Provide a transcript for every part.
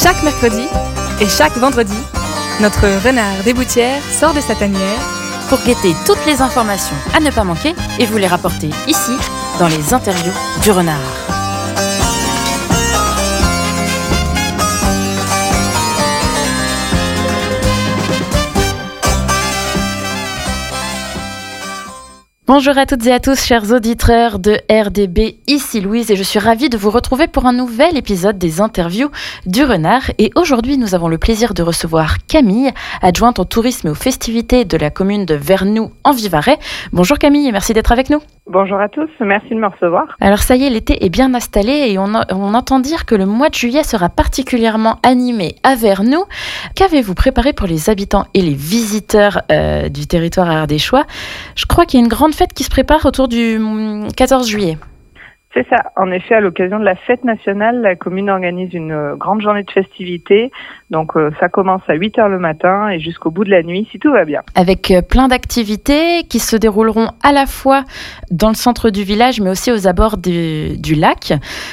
Chaque mercredi et chaque vendredi, notre renard des Boutières sort de sa tanière pour guetter toutes les informations à ne pas manquer et vous les rapporter ici, dans les interviews du renard. Bonjour à toutes et à tous, chers auditeurs de RDB, ici Louise et je suis ravie de vous retrouver pour un nouvel épisode des interviews du renard. Et aujourd'hui, nous avons le plaisir de recevoir Camille, adjointe au tourisme et aux festivités de la commune de Vernoux en Vivarais. Bonjour Camille et merci d'être avec nous. Bonjour à tous, merci de me recevoir. Alors ça y est, l'été est bien installé et on entend dire que le mois de juillet sera particulièrement animé à Vernoux. Qu'avez-vous préparé pour les habitants et les visiteurs du territoire ardéchois ? Je crois qu'il y a une grande fête qui se prépare autour du 14 juillet. C'est ça. En effet, à l'occasion de la fête nationale, la commune organise une grande journée de festivités. Donc, ça commence à 8h le matin et jusqu'au bout de la nuit, si tout va bien. Avec plein d'activités qui se dérouleront à la fois dans le centre du village, mais aussi aux abords du lac,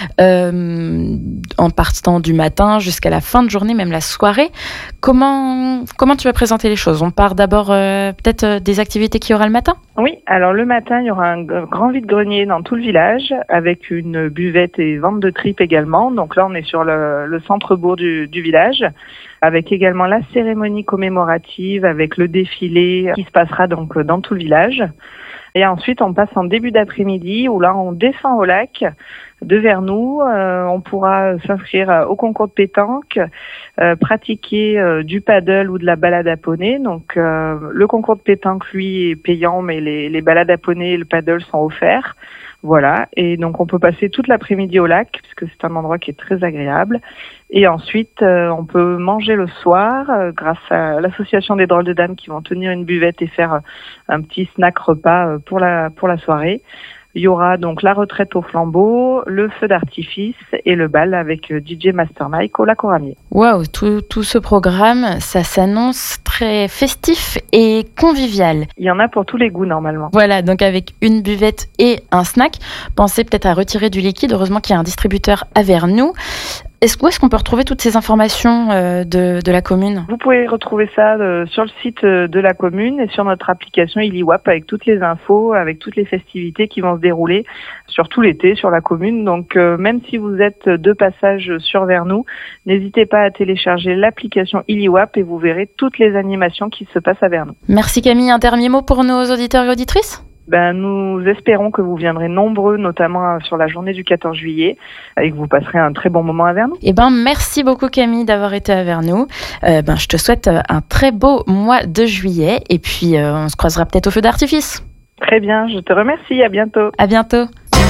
en partant du matin jusqu'à la fin de journée, même la soirée. Comment tu vas présenter les choses ? On part d'abord peut-être des activités qu'il y aura le matin ? Oui, alors le matin, il y aura un grand vide-grenier dans tout le village, avec une buvette et vente de tripes également. Donc là, on est sur le centre-bourg du village, avec également la cérémonie commémorative, avec le défilé qui se passera donc dans tout le village. Et ensuite, on passe en début d'après-midi, où là, on descend au lac de Vernoux. On pourra s'inscrire au concours de pétanque, pratiquer du paddle ou de la balade à poney. Donc, le concours de pétanque, lui, est payant, mais les balades à poney et le paddle sont offerts. Voilà, et donc on peut passer toute l'après-midi au lac, puisque c'est un endroit qui est très agréable. Et ensuite, on peut manger le soir, grâce à l'association des drôles de dames qui vont tenir une buvette et faire un petit snack repas pour la soirée. Il y aura donc la retraite au flambeau, le feu d'artifice et le bal avec DJ Master Mike au lac aux Ramiers. Waouh, tout ce programme, ça s'annonce très festif et convivial. Il y en a pour tous les goûts normalement. Voilà, donc avec une buvette et un snack. Pensez peut-être à retirer du liquide. Heureusement qu'il y a un distributeur à Vernoux. Où est-ce qu'on peut retrouver toutes ces informations de la commune ? Vous pouvez retrouver ça sur le site de la commune et sur notre application IliWap avec toutes les infos, avec toutes les festivités qui vont se dérouler sur tout l'été sur la commune. Donc même si vous êtes de passage sur Vernoux, n'hésitez pas à télécharger l'application IliWap et vous verrez toutes les animations qui se passent à Vernoux. Merci Camille. Un dernier mot pour nos auditeurs et auditrices ? Nous espérons que vous viendrez nombreux, notamment sur la journée du 14 juillet, et que vous passerez un très bon moment à Vernoux. Merci beaucoup Camille d'avoir été à Vernoux. Je te souhaite un très beau mois de juillet, et puis on se croisera peut-être au feu d'artifice. Très bien, je te remercie, à bientôt. À bientôt.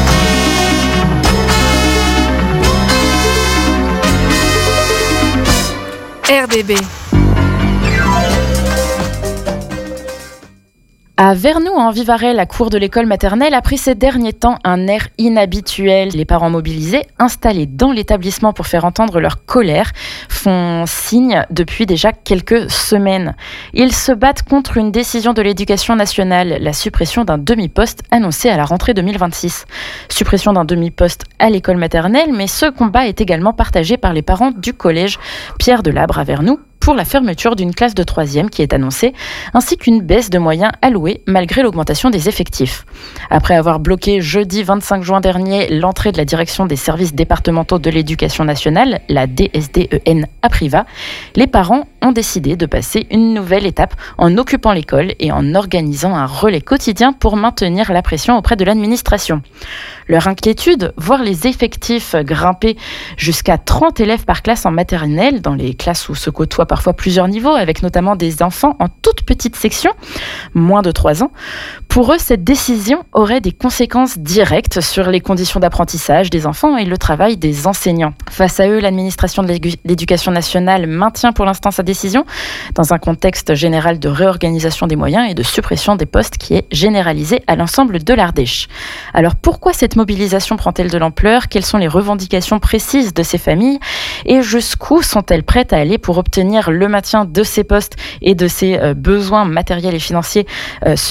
RDB. À Vernoux, en Vivarais, la cour de l'école maternelle a pris ces derniers temps un air inhabituel. Les parents mobilisés, installés dans l'établissement pour faire entendre leur colère, font signe depuis déjà quelques semaines. Ils se battent contre une décision de l'Éducation nationale, la suppression d'un demi-poste annoncé à la rentrée 2026. Suppression d'un demi-poste à l'école maternelle, mais ce combat est également partagé par les parents du collège Pierre Delabre à Vernoux, pour la fermeture d'une classe de 3e qui est annoncée, ainsi qu'une baisse de moyens alloués malgré l'augmentation des effectifs. Après avoir bloqué jeudi 25 juin dernier l'entrée de la direction des services départementaux de l'éducation nationale, la DSDEN à Privas, les parents ont décidé de passer une nouvelle étape en occupant l'école et en organisant un relais quotidien pour maintenir la pression auprès de l'administration. Leur inquiétude, voir les effectifs grimper jusqu'à 30 élèves par classe en maternelle, dans les classes où se côtoient parfois plusieurs niveaux, avec notamment des enfants en toute petite section, moins de 3 ans. Pour eux, cette décision aurait des conséquences directes sur les conditions d'apprentissage des enfants et le travail des enseignants. Face à eux, l'administration de l'éducation nationale maintient pour l'instant sa décision, dans un contexte général de réorganisation des moyens et de suppression des postes qui est généralisé à l'ensemble de l'Ardèche. Alors pourquoi cette mobilisation prend-elle de l'ampleur ? Quelles sont les revendications précises de ces familles ? Et jusqu'où sont-elles prêtes à aller pour obtenir le maintien de ces postes et de ces besoins matériels et financiers sur Vernoux ?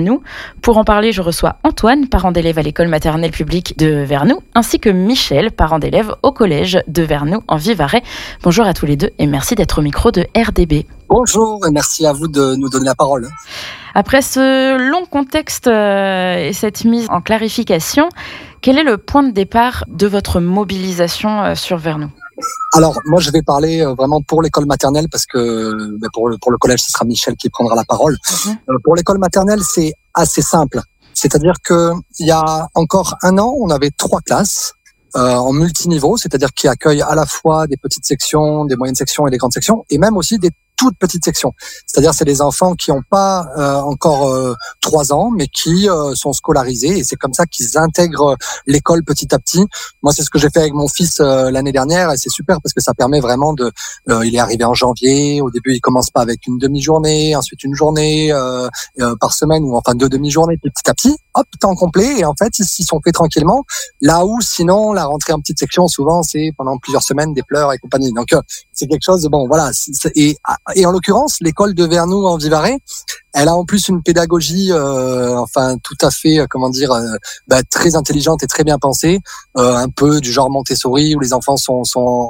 nous. Pour en parler, je reçois Antoine, parent d'élève à l'école maternelle publique de Vernoux, ainsi que Michel, parent d'élève au collège de Vernoux en Vivarais. Bonjour à tous les deux et merci d'être au micro de RDB. Bonjour et merci à vous de nous donner la parole. Après ce long contexte et cette mise en clarification, quel est le point de départ de votre mobilisation sur Vernoux ? Alors, moi, je vais parler vraiment pour l'école maternelle parce que pour le collège, ce sera Michel qui prendra la parole. Pour l'école maternelle, c'est assez simple. C'est-à-dire que il y a encore un an, on avait 3 classes en multiniveau, c'est-à-dire qui accueillent à la fois des petites sections, des moyennes sections et des grandes sections, et même aussi des toutes petites sections. C'est-à-dire c'est des enfants qui n'ont pas encore 3 ans, mais qui sont scolarisés, et c'est comme ça qu'ils intègrent l'école petit à petit. Moi, c'est ce que j'ai fait avec mon fils l'année dernière, et c'est super parce que ça permet vraiment de... il est arrivé en janvier, au début il commence pas avec une demi-journée, ensuite une journée par semaine, ou enfin 2 demi-journées, puis petit à petit, hop, temps complet, et en fait ils s'y sont fait tranquillement, là où sinon la rentrée en petite section, souvent c'est pendant plusieurs semaines des pleurs et compagnie. Donc c'est quelque chose de bon, voilà, et en l'occurrence, l'école de Vernoux en Vivarais, elle a en plus une pédagogie, tout à fait, très intelligente et très bien pensée, un peu du genre Montessori où les enfants sont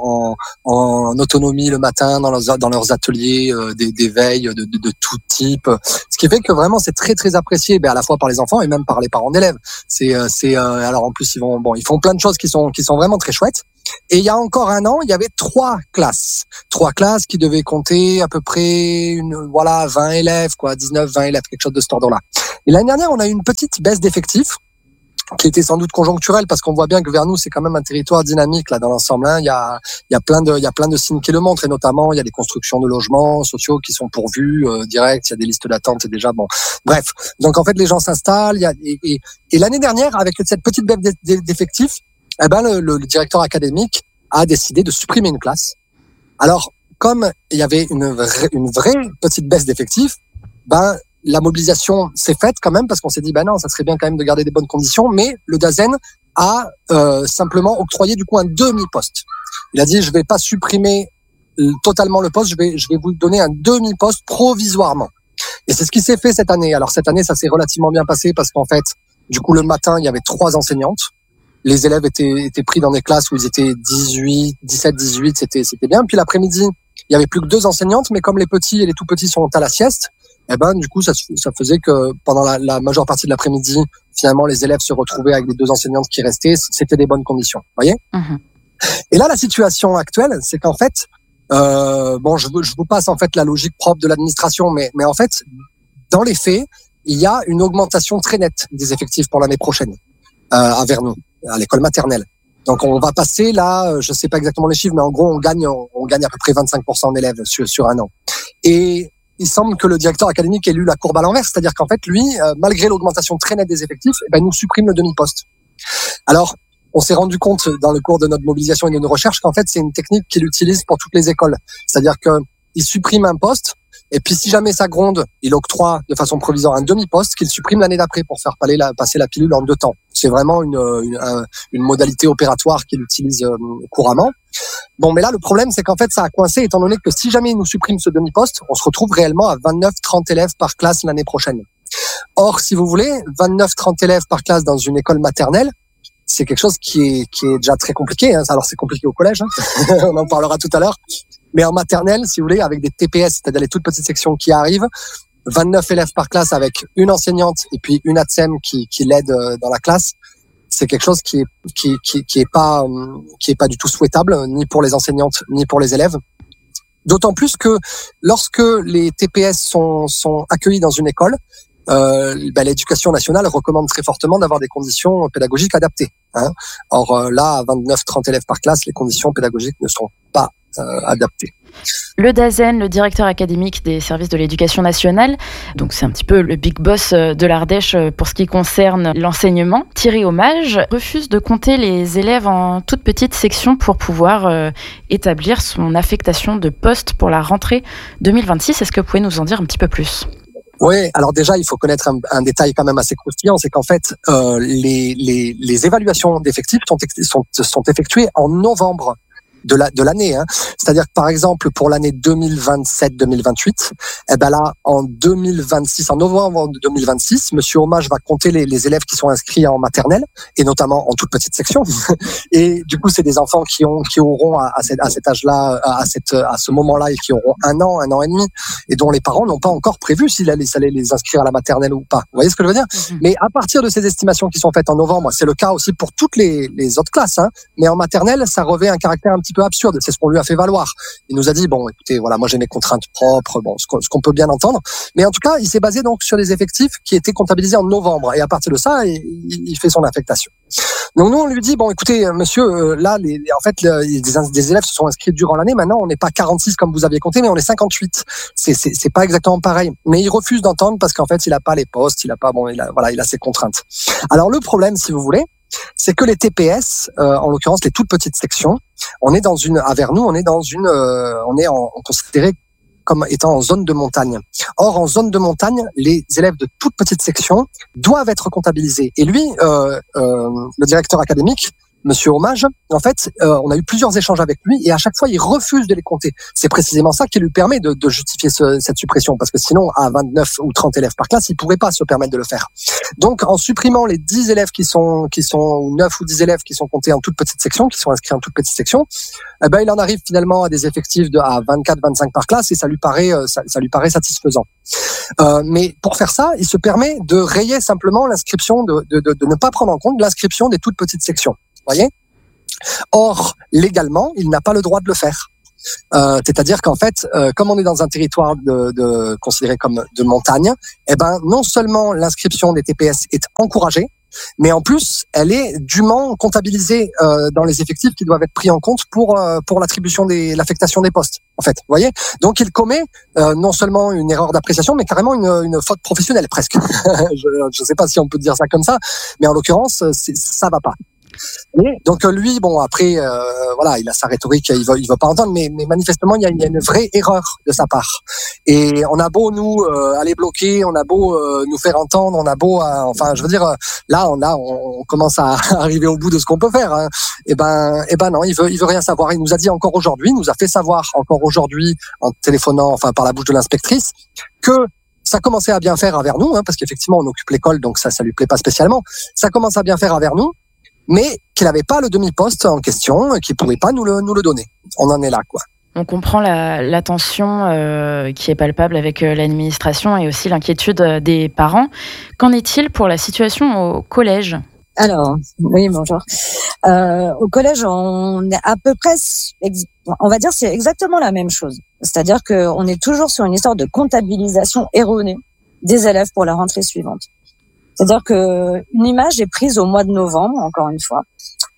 en autonomie le matin dans leurs ateliers d'éveil de tout type. Ce qui fait que vraiment c'est très très apprécié, à la fois par les enfants et même par les parents d'élèves. Alors en plus ils font plein de choses qui sont vraiment très chouettes. Et il y a encore un an, il y avait 3 classes qui devaient compter à peu près 20 élèves, 19-20 élèves, quelque chose de cet ordre-là. Et l'année dernière, on a eu une petite baisse d'effectifs qui était sans doute conjoncturelle parce qu'on voit bien que Vernoux c'est quand même un territoire dynamique là dans l'ensemble. Il y a plein de signes qui le montrent, et notamment il y a des constructions de logements sociaux qui sont pourvus direct. Il y a des listes d'attente et déjà bon. Bref, donc en fait les gens s'installent. Et l'année dernière, avec cette petite baisse d'effectifs, le directeur académique a décidé de supprimer une classe. Alors, comme il y avait une vraie petite baisse d'effectifs, la mobilisation s'est faite quand même parce qu'on s'est dit, non, ça serait bien quand même de garder des bonnes conditions, mais le DAZEN a simplement octroyé du coup un demi-poste. Il a dit, je vais pas supprimer totalement le poste, je vais vous donner un demi-poste provisoirement. Et c'est ce qui s'est fait cette année. Alors cette année, ça s'est relativement bien passé parce qu'en fait, du coup, le matin, il y avait 3 enseignantes. Les élèves étaient pris dans des classes où ils étaient 17, 18, c'était bien. Puis l'après-midi, il y avait plus que 2 enseignantes, mais comme les petits et les tout petits sont à la sieste, du coup, ça faisait que pendant la majeure partie de l'après-midi, finalement, les élèves se retrouvaient avec les 2 enseignantes qui restaient. C'était des bonnes conditions, voyez. Et là, la situation actuelle, c'est qu'en fait, je vous passe en fait la logique propre de l'administration, mais en fait, dans les faits, il y a une augmentation très nette des effectifs pour l'année prochaine à Vernoux, à l'école maternelle. Donc on va passer là, je sais pas exactement les chiffres, mais en gros on gagne à peu près 25% d'élèves sur un an. Et il semble que le directeur académique ait lu la courbe à l'envers, c'est-à-dire qu'en fait lui, malgré l'augmentation très nette des effectifs, il nous supprime le demi-poste. Alors on s'est rendu compte dans le cours de notre mobilisation et de nos recherches qu'en fait c'est une technique qu'il utilise pour toutes les écoles, c'est-à-dire que il supprime un poste. Et puis, si jamais ça gronde, il octroie de façon provisoire un demi-poste qu'il supprime l'année d'après pour faire passer la pilule en 2 temps. C'est vraiment une modalité opératoire qu'il utilise couramment. Bon, mais là, le problème, c'est qu'en fait, ça a coincé étant donné que si jamais il nous supprime ce demi-poste, on se retrouve réellement à 29-30 élèves par classe l'année prochaine. Or, si vous voulez, 29-30 élèves par classe dans une école maternelle, c'est quelque chose qui est déjà très compliqué. Alors, c'est compliqué au collège, on en parlera tout à l'heure. Mais en maternelle, si vous voulez, avec des TPS, c'est-à-dire les toutes petites sections qui arrivent, 29 élèves par classe avec une enseignante et puis une ATSEM qui l'aide dans la classe, c'est quelque chose qui est pas du tout souhaitable, ni pour les enseignantes, ni pour les élèves. D'autant plus que lorsque les TPS sont accueillis dans une école, l'éducation nationale recommande très fortement d'avoir des conditions pédagogiques adaptées. Or là, à 29-30 élèves par classe, les conditions pédagogiques ne sont pas adaptées. Le DAZEN, le directeur académique des services de l'éducation nationale, donc c'est un petit peu le big boss de l'Ardèche pour ce qui concerne l'enseignement, Thierry Hommage, refuse de compter les élèves en toute petite section pour pouvoir établir son affectation de poste pour la rentrée 2026. Est-ce que vous pouvez nous en dire un petit peu plus ? Oui, alors déjà, il faut connaître un détail quand même assez croustillant, c'est qu'en fait, les évaluations d'effectifs sont effectuées en novembre de l'année. Hein. C'est-à-dire que par exemple pour l'année 2027-2028, eh ben là en 2026, en novembre 2026, Monsieur Hommage va compter les élèves qui sont inscrits en maternelle et notamment en toute petite section. Et du coup, c'est des enfants qui auront à cet âge-là, à ce moment-là, et qui auront 1 an et demi, et dont les parents n'ont pas encore prévu s'ils allaient les inscrire à la maternelle ou pas. Vous voyez ce que je veux dire? Mais à partir de ces estimations qui sont faites en novembre, c'est le cas aussi pour toutes les autres classes, hein, mais en maternelle, ça revêt un caractère un petit peu absurde. C'est ce qu'on lui a fait valoir. Il nous a dit, bon, écoutez, voilà, moi j'ai mes contraintes propres, bon, ce qu'on peut bien entendre, mais en tout cas, il s'est basé donc sur des effectifs qui étaient comptabilisés en novembre, et à partir de ça, il fait son affectation. Donc nous, on lui dit, bon, écoutez, monsieur, là, en fait, des élèves se sont inscrits durant l'année. Maintenant, on n'est pas 46 comme vous aviez compté, mais on est 58. C'est pas exactement pareil. Mais il refuse d'entendre parce qu'en fait, il a pas les postes, il a ses contraintes. Alors le problème, si vous voulez, c'est que les TPS, en l'occurrence les toutes petites sections, on est considéré comme étant en zone de montagne. Or, en zone de montagne, les élèves de toute petite section doivent être comptabilisés. Et lui, le directeur académique, Monsieur Hommage, en fait, on a eu plusieurs échanges avec lui et à chaque fois, il refuse de les compter. C'est précisément ça qui lui permet de justifier cette suppression, parce que sinon, à 29 ou 30 élèves par classe, il pourrait pas se permettre de le faire. Donc, en supprimant les 10 élèves ou 9 ou 10 élèves qui sont comptés en toute petite section, qui sont inscrits en toute petite section, eh ben, il en arrive finalement à des effectifs à 24, 25 par classe et ça lui paraît satisfaisant. Mais pour faire ça, il se permet de rayer simplement l'inscription, de ne pas prendre en compte l'inscription des toutes petites sections. Voyez. Or, légalement, il n'a pas le droit de le faire. C'est-à-dire qu'en fait, comme on est dans un territoire considéré comme de montagne, eh ben, non seulement l'inscription des TPS est encouragée, mais en plus, elle est dûment comptabilisée dans les effectifs qui doivent être pris en compte pour l'attribution l'affectation des postes. En fait, vous voyez. Donc, il commet non seulement une erreur d'appréciation, mais carrément une faute professionnelle presque. Je sais pas si on peut dire ça comme ça, mais en l'occurrence, ça va pas. Et donc lui, bon après, voilà, il a sa rhétorique, il veut pas entendre, mais manifestement il y a une vraie erreur de sa part. Et on a beau nous aller bloquer, on a beau nous faire entendre, on a beau, enfin je veux dire, là on commence à arriver au bout de ce qu'on peut faire. Hein. Et ben non, il veut rien savoir. Il nous a dit encore aujourd'hui, nous a fait savoir encore aujourd'hui en téléphonant, enfin par la bouche de l'inspectrice, que ça commençait à bien faire à Vernoux, hein, parce qu'effectivement on occupe l'école, donc ça lui plaît pas spécialement. Ça commence à bien faire à Vernoux, mais qu'il n'avait pas le demi-poste en question, qu'il ne pouvait pas nous le donner. On en est là, quoi. On comprend la tension qui est palpable avec l'administration et aussi l'inquiétude des parents. Qu'en est-il pour la situation au collège ? Alors, oui, bonjour. Au collège, on est à peu près, on va dire, c'est exactement la même chose. C'est-à-dire qu'on est toujours sur une histoire de comptabilisation erronée des élèves pour la rentrée suivante. C'est-à-dire que une image est prise au mois de novembre, encore une fois,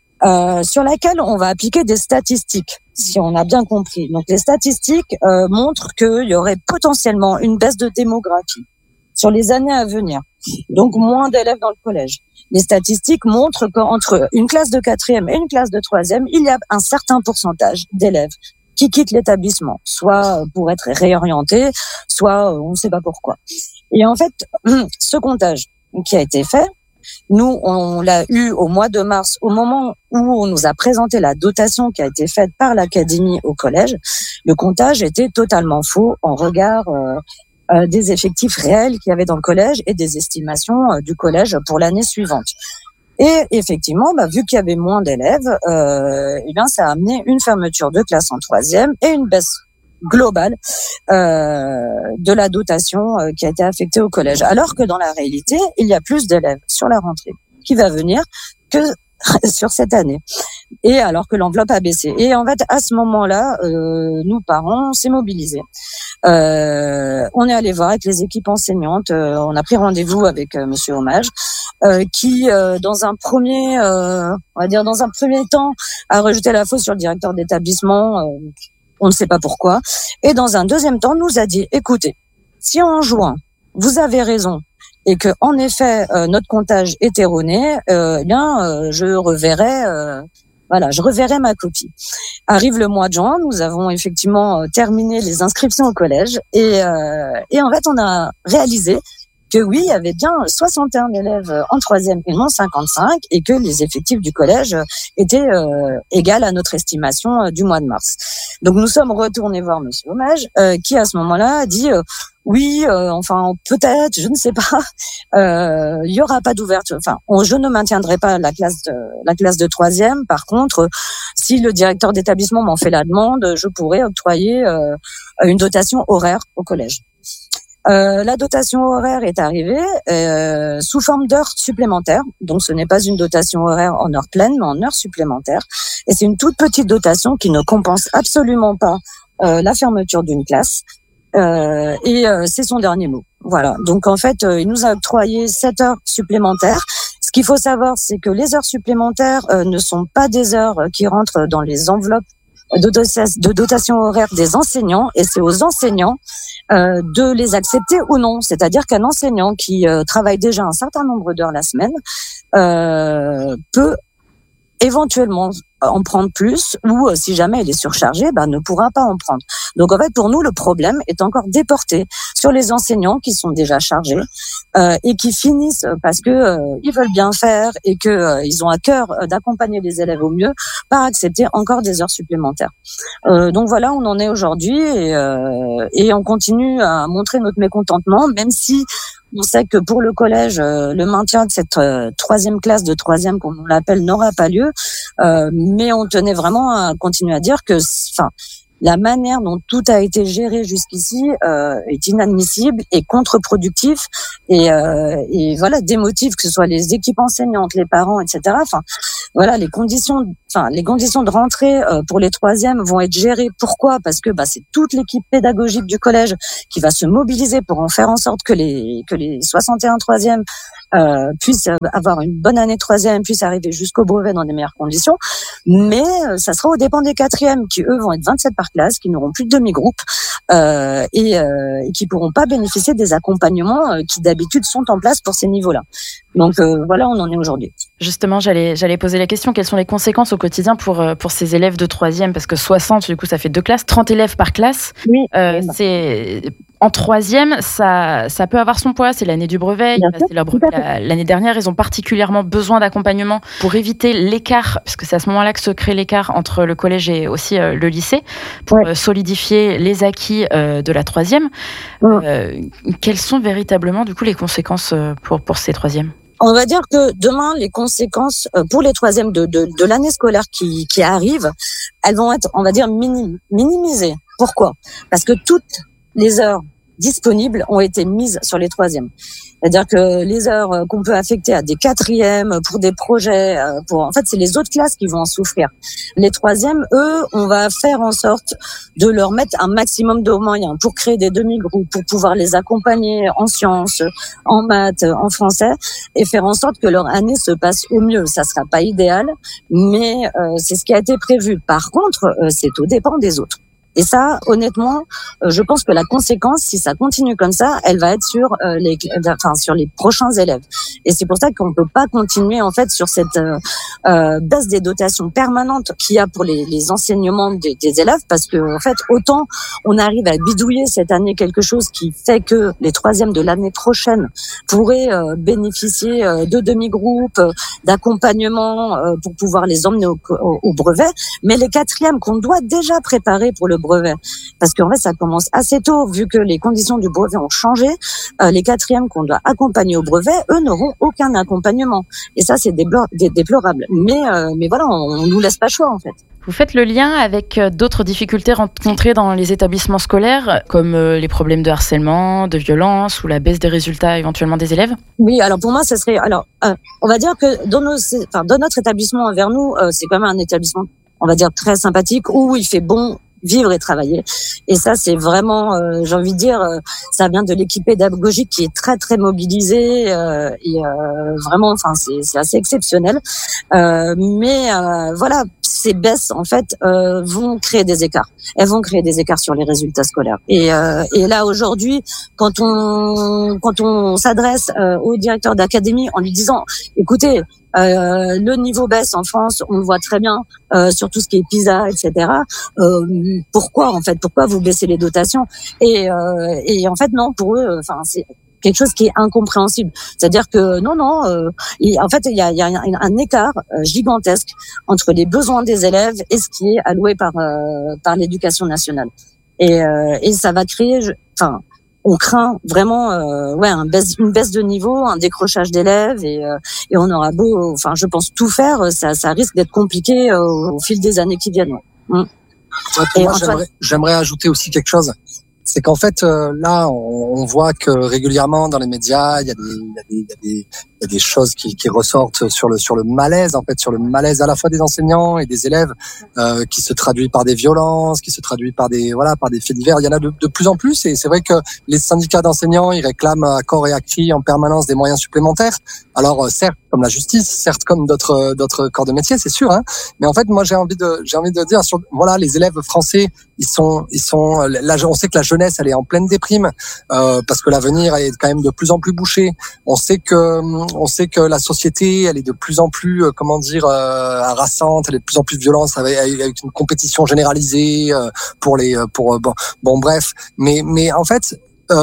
sur laquelle on va appliquer des statistiques, si on a bien compris. Donc les statistiques montrent qu'il y aurait potentiellement une baisse de démographie sur les années à venir, donc moins d'élèves dans le collège. Les statistiques montrent qu'entre une classe de 4e et une classe de 3e, il y a un certain pourcentage d'élèves qui quittent l'établissement, soit pour être réorientés, soit on ne sait pas pourquoi. Et en fait, ce comptage qui a été fait, nous, on l'a eu au mois de mars, au moment où on nous a présenté la dotation qui a été faite par l'académie au collège. Le comptage était totalement faux en regard des effectifs réels qu'il y avait dans le collège et des estimations du collège pour l'année suivante. Et effectivement, vu qu'il y avait moins d'élèves, ça a amené une fermeture de classe en 3e et une baisse globale de la dotation qui a été affectée au collège. Alors que dans la réalité, il y a plus d'élèves sur la rentrée qui va venir que sur cette année. Et alors que l'enveloppe a baissé. Et en fait, à ce moment-là, nous, parents, on s'est mobilisés. On est allé voir avec les équipes enseignantes. On a pris rendez-vous avec Monsieur Hommage, qui, dans un premier temps, a rejeté la faute sur le directeur d'établissement. On ne sait pas pourquoi. Et dans un deuxième temps, nous a dit, écoutez, si en juin, vous avez raison, et que en effet, notre comptage est erroné, je reverrai ma copie. Arrive le mois de juin, nous avons effectivement terminé les inscriptions au collège, et en fait, on a réalisé que oui, il y avait bien 61 élèves en troisième et non 55, et que les effectifs du collège étaient égaux à notre estimation du mois de mars. Donc nous sommes retournés voir Monsieur Hommage, qui à ce moment-là a dit oui, enfin peut-être, je ne sais pas, il y aura pas d'ouverture. Enfin, je ne maintiendrai pas la classe de troisième. Par contre, si le directeur d'établissement m'en fait la demande, je pourrais octroyer une dotation horaire au collège. La dotation horaire est arrivée sous forme d'heures supplémentaires. Donc ce n'est pas une dotation horaire en heures pleines, mais en heures supplémentaires. Et c'est une toute petite dotation qui ne compense absolument pas la fermeture d'une classe. C'est son dernier mot. Voilà. Donc en fait, il nous a octroyé 7 heures supplémentaires. Ce qu'il faut savoir, c'est que les heures supplémentaires ne sont pas des heures qui rentrent dans les enveloppes de dotation horaire des enseignants, et c'est aux enseignants de les accepter ou non. C'est-à-dire qu'un enseignant qui travaille déjà un certain nombre d'heures la semaine peut éventuellement en prendre plus, ou si jamais il est surchargé, ne pourra pas en prendre. Donc en fait, pour nous, le problème est encore déporté sur les enseignants qui sont déjà chargés et qui finissent parce que ils veulent bien faire et que ils ont à cœur d'accompagner les élèves au mieux, par accepter encore des heures supplémentaires. Donc voilà, on en est aujourd'hui, et on continue à montrer notre mécontentement, même si on sait que pour le collège, le maintien de cette troisième classe de troisième, comme on l'appelle, n'aura pas lieu. Mais on tenait vraiment à continuer à dire que, la manière dont tout a été géré jusqu'ici est inadmissible et contre-productif, et voilà, démotive, que ce soit les équipes enseignantes, les parents, etc. Voilà, les conditions de rentrée pour les troisièmes vont être gérées. Pourquoi ? Parce que c'est toute l'équipe pédagogique du collège qui va se mobiliser pour en faire en sorte que les 61 troisièmes puissent avoir une bonne année de troisième, puissent arriver jusqu'au brevet dans des meilleures conditions. Mais ça sera aux dépens des quatrièmes, qui eux vont être 27 par classe, qui n'auront plus de demi-groupe et qui pourront pas bénéficier des accompagnements qui d'habitude sont en place pour ces niveaux-là. Donc voilà, on en est aujourd'hui. Justement, j'allais poser la question, quelles sont les conséquences au quotidien pour ces élèves de troisième ? Parce que 60, du coup, ça fait 2 classes, 30 élèves par classe. Oui. C'est en troisième, ça peut avoir son poids. C'est l'année du brevet. Ils passaient leur brevet l'année dernière. Ils ont particulièrement besoin d'accompagnement pour éviter l'écart, parce que c'est à ce moment-là que se crée l'écart entre le collège et aussi le lycée, pour solidifier les acquis de la troisième. Quelles sont véritablement, du coup, les conséquences pour ces troisièmes ? On va dire que demain, les conséquences pour les troisièmes de l'année scolaire qui arrive, elles vont être, on va dire, minimisées. Pourquoi ? Parce que toutes les heures disponibles ont été mises sur les troisièmes. C'est-à-dire que les heures qu'on peut affecter à des quatrièmes pour des projets, en fait, c'est les autres classes qui vont en souffrir. Les troisièmes, eux, on va faire en sorte de leur mettre un maximum de moyens pour créer des demi-groupes, pour pouvoir les accompagner en sciences, en maths, en français, et faire en sorte que leur année se passe au mieux. Ça sera pas idéal, mais c'est ce qui a été prévu. Par contre, c'est aux dépens des autres. Et ça, honnêtement, je pense que la conséquence, si ça continue comme ça, elle va être sur les prochains élèves. Et c'est pour ça qu'on peut pas continuer en fait sur cette baisse des dotations permanentes qu'il y a pour les enseignements des élèves, parce que en fait, autant on arrive à bidouiller cette année quelque chose qui fait que les troisièmes de l'année prochaine pourraient bénéficier de demi-groupes, d'accompagnement pour pouvoir les emmener au brevet, mais les quatrièmes qu'on doit déjà préparer pour le brevet, parce qu'en fait ça commence assez tôt, vu que les conditions du brevet ont changé. Les quatrièmes qu'on doit accompagner au brevet, eux n'auront aucun accompagnement, et ça c'est déplorable. Mais voilà, on nous laisse pas le choix en fait. Vous faites le lien avec d'autres difficultés rencontrées dans les établissements scolaires, comme les problèmes de harcèlement, de violence ou la baisse des résultats éventuellement des élèves ? Oui, alors pour moi, ça serait... on va dire que dans notre établissement vers nous, c'est quand même un établissement, on va dire, très sympathique, où il fait bon vivre et travailler. Et ça, c'est vraiment, j'ai envie de dire, ça vient de l'équipe pédagogique qui est très très mobilisée et vraiment, enfin, c'est assez exceptionnel. Mais voilà, ces baisses en fait vont créer des écarts. Elles vont créer des écarts sur les résultats scolaires. Et là aujourd'hui, quand on s'adresse au directeur d'académie en lui disant, écoutez, le niveau baisse en France, on le voit très bien sur tout ce qui est PISA, etc. Pourquoi vous baissez les dotations ? Et en fait non, pour eux, enfin quelque chose qui est incompréhensible. C'est-à-dire que non, en fait, il y a un écart gigantesque entre les besoins des élèves et ce qui est alloué par l'éducation nationale. Et ça va créer, on craint vraiment, une baisse de niveau, un décrochage d'élèves et on aura beau, je pense tout faire, ça risque d'être compliqué au fil des années qui viennent. Ouais, moi, j'aimerais ajouter aussi quelque chose. C'est qu'en fait, là, on voit que régulièrement dans les médias, il y a des choses qui ressortent sur le malaise, en fait, sur le malaise à la fois des enseignants et des élèves, qui se traduit par des violences, qui se traduit par des faits divers. Il y en a de plus en plus, et c'est vrai que les syndicats d'enseignants, ils réclament à corps et à cri en permanence des moyens supplémentaires. Alors, certes, comme la justice, certes, comme d'autres corps de métier, c'est sûr, hein. Mais en fait, moi, j'ai envie de dire les élèves français, ils sont là, on sait que la jeunesse, elle est en pleine déprime, parce que l'avenir est quand même de plus en plus bouché. On sait que la société, elle est de plus en plus, harassante, elle est de plus en plus violente, avec une compétition généralisée bref. Mais en fait,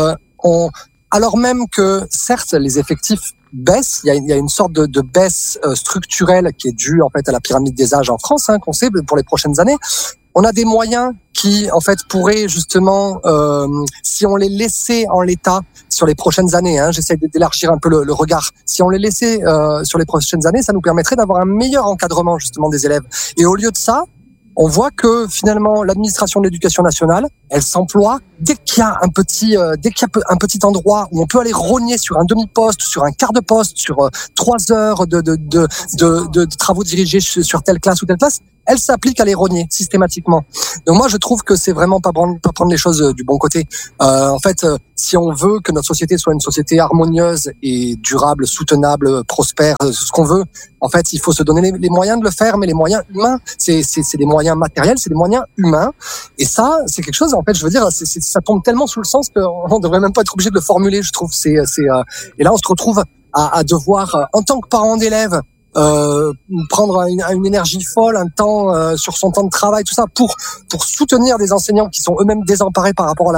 alors même que certes les effectifs baissent, il y a une sorte de baisse structurelle qui est due en fait à la pyramide des âges en France, qu'on sait pour les prochaines années. On a des moyens qui, en fait, pourraient justement, si on les laissait en l'état sur les prochaines années, j'essaie d'élargir un peu le regard, si on les laissait sur les prochaines années, ça nous permettrait d'avoir un meilleur encadrement justement des élèves. Et au lieu de ça, on voit que finalement l'administration de l'éducation nationale, elle s'emploie dès qu'il y a un petit endroit où on peut aller rogner sur un demi-poste, sur un quart de poste, sur 3 heures de travaux dirigés sur telle classe ou telle classe, elle s'applique à les rogner systématiquement. Donc moi je trouve que c'est vraiment pas prendre les choses du bon côté. En fait, si on veut que notre société soit une société harmonieuse et durable, soutenable, prospère, ce qu'on veut, en fait, il faut se donner les moyens de le faire, mais les moyens humains, c'est des moyens matériels, c'est des moyens humains. Et ça, c'est quelque chose, en fait, je veux dire, ça tombe tellement sous le sens qu'on devrait même pas être obligé de le formuler, je trouve. Et là, on se retrouve à devoir, en tant que parent d'élève, prendre une énergie folle, un temps sur son temps de travail, tout ça, pour soutenir des enseignants qui sont eux-mêmes désemparés par rapport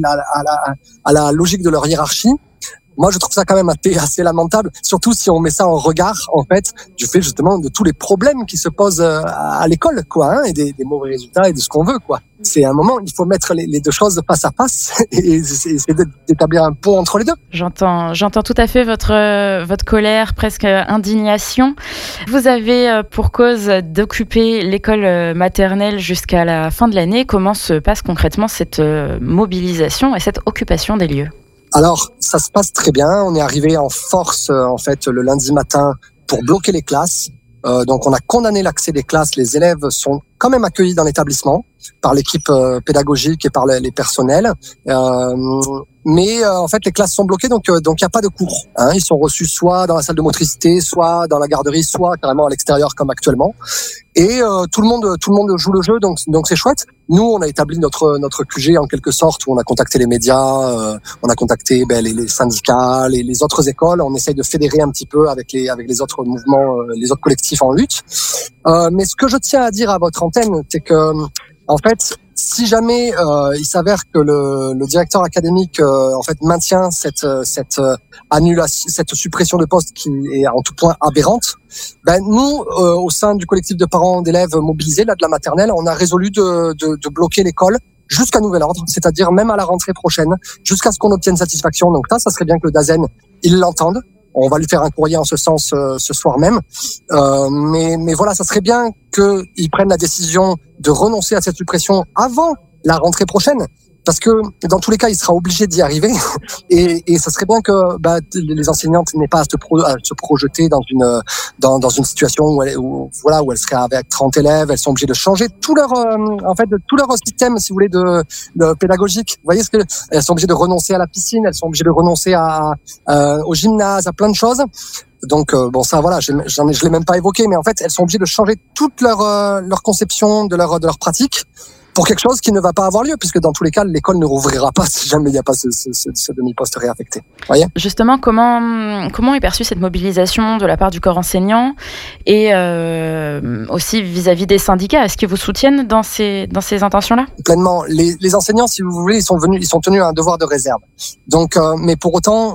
à la logique de leur hiérarchie. Moi, je trouve ça quand même assez lamentable, surtout si on met ça en regard, en fait, du fait justement de tous les problèmes qui se posent à l'école, et des mauvais résultats et de ce qu'on veut, C'est un moment, il faut mettre les deux choses face à face et essayer d'établir un pont entre les deux. J'entends tout à fait votre colère, presque indignation. Vous avez pour cause d'occuper l'école maternelle jusqu'à la fin de l'année. Comment se passe concrètement cette mobilisation et cette occupation des lieux ? Alors, ça se passe très bien. On est arrivé en force, en fait, le lundi matin pour bloquer les classes. Donc, on a condamné l'accès des classes. Les élèves sont quand même accueillis dans l'établissement par l'équipe pédagogique et par les personnels. Mais en fait, les classes sont bloquées, donc il y a pas de cours. Ils sont reçus soit dans la salle de motricité, soit dans la garderie, soit carrément à l'extérieur comme actuellement. Et tout le monde joue le jeu, donc c'est chouette. Nous, on a établi notre QG en quelque sorte, où on a contacté les médias, on a contacté les syndicats, les autres écoles. On essaye de fédérer un petit peu avec les autres mouvements, les autres collectifs en lutte. Mais ce que je tiens à dire à votre antenne, c'est que en fait, si jamais il s'avère que le directeur académique en fait maintient cette annulation, cette suppression de poste qui est en tout point aberrante, nous au sein du collectif de parents d'élèves mobilisés là de la maternelle, on a résolu de bloquer l'école jusqu'à nouvel ordre, c'est-à-dire même à la rentrée prochaine, jusqu'à ce qu'on obtienne satisfaction. Donc là, ça serait bien que le DAZEN il l'entende. On va lui faire un courrier en ce sens ce soir même. Mais voilà, ça serait bien qu'ils prennent la décision de renoncer à cette suppression avant la rentrée prochaine. Parce que dans tous les cas, il sera obligé d'y arriver, et ça serait bien que les enseignantes n'aient pas à se projeter dans une situation où elles seraient avec 30 élèves, elles sont obligées de changer tout leur système, si vous voulez, de pédagogique. Vous voyez elles sont obligées de renoncer à la piscine, elles sont obligées de renoncer au gymnase, à plein de choses. Donc ça voilà, je l'ai même pas évoqué, mais en fait elles sont obligées de changer toute leur conception de leur pratique. pour quelque chose qui ne va pas avoir lieu, puisque dans tous les cas, l'école ne rouvrira pas si jamais il n'y a pas ce demi-poste réaffecté. Voyez ? Justement, comment est perçue cette mobilisation de la part du corps enseignant et aussi vis-à-vis des syndicats ? Est-ce qu'ils vous soutiennent dans ces intentions-là ? Pleinement. Les enseignants, si vous voulez, ils sont tenus à un devoir de réserve. Donc, mais pour autant,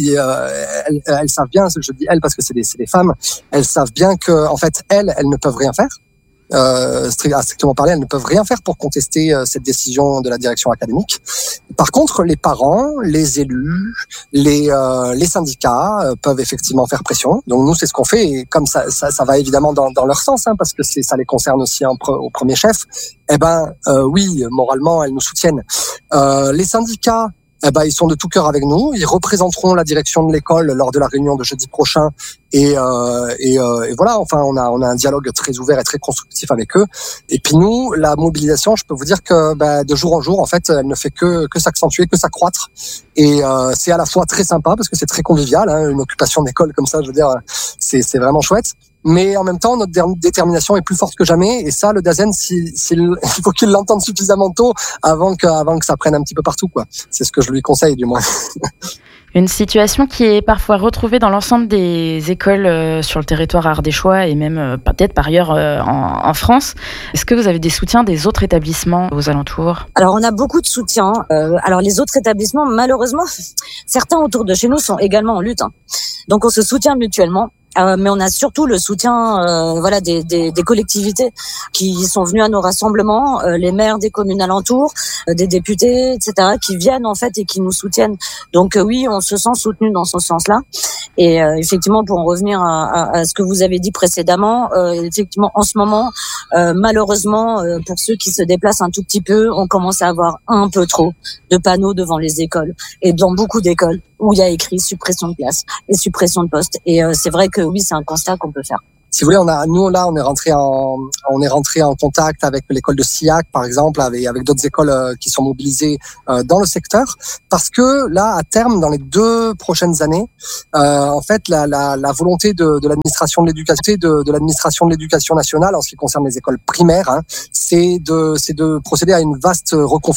elles savent bien, je dis elles parce que c'est des femmes, elles savent bien que, en fait, elles ne peuvent rien faire. Strictement parlé, elles ne peuvent rien faire pour contester cette décision de la direction académique. Par contre, les parents, les élus, les syndicats peuvent effectivement faire pression. Donc nous, c'est ce qu'on fait, et comme ça va évidemment dans leur sens, hein, parce que ça les concerne aussi au premier chef. Oui, moralement, elles nous soutiennent. Les syndicats, ils sont de tout cœur avec nous. Ils représenteront la direction de l'école lors de la réunion de jeudi prochain. Et voilà. Enfin, on a un dialogue très ouvert et très constructif avec eux. Et puis nous, la mobilisation, je peux vous dire que de jour en jour, en fait, elle ne fait que s'accentuer, que s'accroître. Et c'est à la fois très sympa parce que c'est très convivial, hein, une occupation d'école comme ça. Je veux dire, c'est vraiment chouette. Mais en même temps, notre détermination est plus forte que jamais. Et ça, le Dasen, il faut qu'il l'entende suffisamment tôt avant que ça prenne un petit peu partout, quoi. C'est ce que je lui conseille, du moins. Une situation qui est parfois retrouvée dans l'ensemble des écoles sur le territoire ardéchois et même peut-être par ailleurs en France. Est-ce que vous avez des soutiens des autres établissements aux alentours ? Alors, on a beaucoup de soutien. Alors, les autres établissements, malheureusement, certains autour de chez nous sont également en lutte, hein. Donc, on se soutient mutuellement. Mais on a surtout le soutien des collectivités qui sont venues à nos rassemblements, les maires des communes alentours, des députés, etc., qui viennent en fait et qui nous soutiennent. Donc oui, on se sent soutenu dans ce sens-là. Et effectivement, pour en revenir à ce que vous avez dit précédemment, effectivement, en ce moment, malheureusement, pour ceux qui se déplacent un tout petit peu, on commence à avoir un peu trop de panneaux devant les écoles et dans beaucoup d'écoles où il y a écrit suppression de classes et suppression de postes. Et c'est vrai que oui, c'est un constat qu'on peut faire. Si vous voulez, on est rentré en contact avec l'école de Sillac, par exemple, avec d'autres écoles qui sont mobilisées dans le secteur, parce que là, à terme, dans les 2 prochaines années, en fait, la volonté de l'administration de l'éducation nationale, en ce qui concerne les écoles primaires, hein, c'est de procéder à une vaste reconfiguration